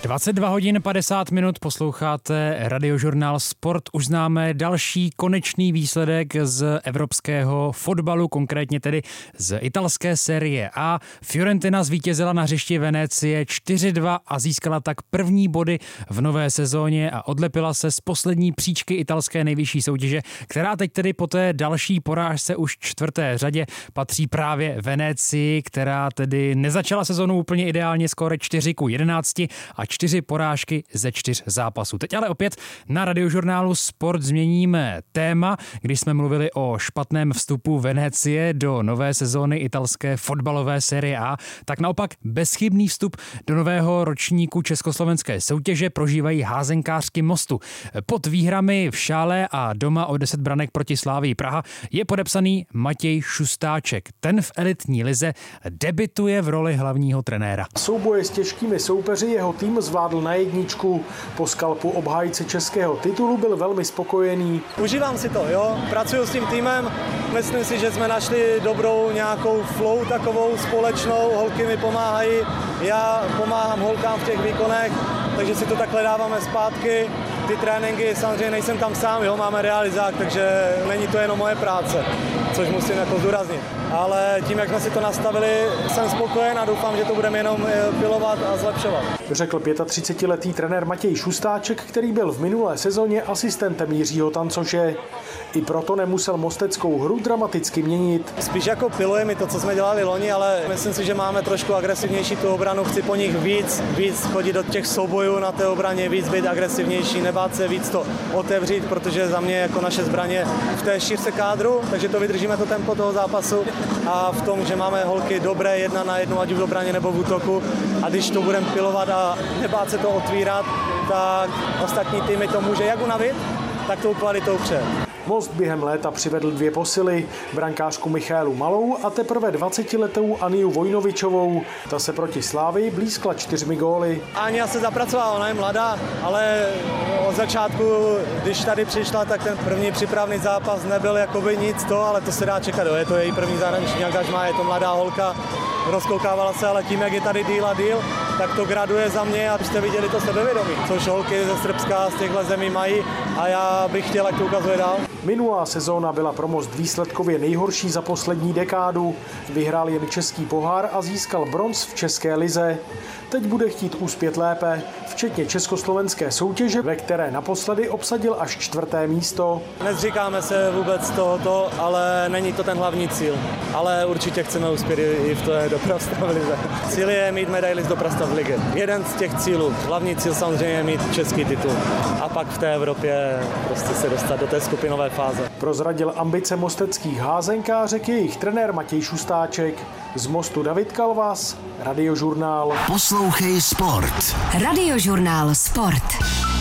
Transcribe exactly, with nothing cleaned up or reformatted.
dvacet dva hodin padesát minut posloucháte Radiožurnál Sport. Už známe další konečný výsledek z evropského fotbalu, konkrétně tedy z italské série A. Fiorentina zvítězila na hřišti Venécie čtyři dva a získala tak první body v nové sezóně a odlepila se z poslední příčky italské nejvyšší soutěže, která teď tedy po té další porážce už čtvrté řadě patří právě Venécii, která tedy nezačala sezónu úplně ideálně, skóre čtyři ku jedenácti a čtyři porážky ze čtyř zápasů. Teď ale opět na Radiožurnálu Sport změníme téma, když jsme mluvili o špatném vstupu Venécie do nové sezóny italské fotbalové série A, tak naopak bezchybný vstup do nového ročníku československé soutěže prožívají házenkářky Mostu. Pod výhrami v Šále a doma o deset branek proti Slávii Praha je podepsaný Matěj Šustáček. Ten v elitní lize debituje v roli hlavního trenéra. Souboje s těžkými soupeři jeho tým zvládl na jedničku. Po skalpu obhájce českého titulu byl velmi spokojený. Užívám si to, jo. Pracuju s tím týmem. Myslím si, že jsme našli dobrou nějakou flow takovou společnou. Holky mi pomáhají, já pomáhám holkám v těch výkonech, takže si to takhle dáváme zpátky. Ty tréninky, samozřejmě nejsem tam sám, jo, máme realizák, takže není to jenom moje práce, což musím jako zdůraznit. Ale tím, jak jsme si to nastavili, jsem spokojen a doufám, že to budeme jenom pilovat a zlepšovat. Řekl třicetiletý trenér Matěj Šustáček, který byl v minulé sezóně asistentem Jiřího Tancoše. I proto nemusel mosteckou hru dramaticky měnit. Spíš jako piluje mi to, co jsme dělali loni, ale myslím si, že máme trošku agresivnější tu obranu. Chci po nich víc, víc chodit do těch soubojů na té obraně, víc být agresivnější, nebát se víc to otevřít, protože za mě jako naše zbraně v té šířce kádru, takže to vydržíme to tempo toho zápasu a v tom, že máme holky dobré jedna na jednu, ať v obraně nebo v útoku, a když to budeme pilovat a nebát se to otvírat, tak ostatní týmy to může jak unavit, tak tou kvalitou přeje. Most během léta přivedl dvě posily, brankářku Michaelu Malou a teprve dvacetiletou Aniu Vojnovičovou. Ta se proti Slávii blízkla čtyřmi góly. Ania se zapracovala, ona je mladá, ale od začátku, když tady přišla, tak ten první přípravný zápas nebyl jakoby nic to, ale to se dá čekat, je to její první zahraniční angažmá, je to mladá holka, rozkoukávala se, ale tím, jak je tady díl a díl, tak to graduje za mě, abyste viděli to sebevědomí, což holky ze Srbska z těchto zemí mají a já bych chtěl, ať to ukazuje dál. Minulá sezóna byla pro Most výsledkově nejhorší za poslední dekádu. Vyhrál jen český pohár a získal bronz v české lize. Teď bude chtít uspět lépe, včetně československé soutěže, ve které naposledy obsadil až čtvrté místo. Nezříkáme se vůbec tohoto, ale není to ten hlavní cíl. Ale určitě chceme uspět i v té dopravstav lize. Cíl je mít medaili z dopravstav ligy. Jeden z těch cílů. Hlavní cíl samozřejmě je mít český titul. A pak v té Evropě prostě se dostat do té skupinové fáze. Prozradil ambice mosteckých házenkářek jejich trenér Matěj Šustáček. Z Mostu David Kalvas, Radiožurnál. Poslouchej Sport. Radiožurnál Sport.